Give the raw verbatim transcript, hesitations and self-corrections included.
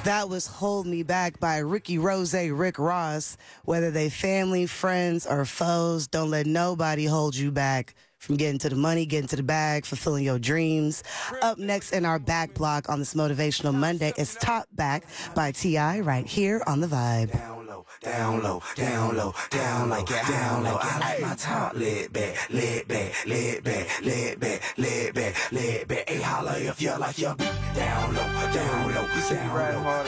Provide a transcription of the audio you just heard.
That was Hold Me Back by Ricky Rose, Rick Ross. Whether they family, friends, or foes, don't let nobody hold you back from getting to the money, getting to the bag, fulfilling your dreams. Up next in our back block on this Motivational Monday is Top Back by T I right here on The Vibe. Down low, down low, down low, down low, down low. I like my top laid back, laid back, laid back, laid back, laid back, laid back. Hey, holla if you like your beat. Down low, down low, down low.